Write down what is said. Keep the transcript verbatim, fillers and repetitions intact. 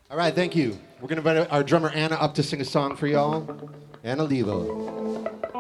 All right, thank you. We're going to invite our drummer Anna up to sing a song for y'all. Anna Levo.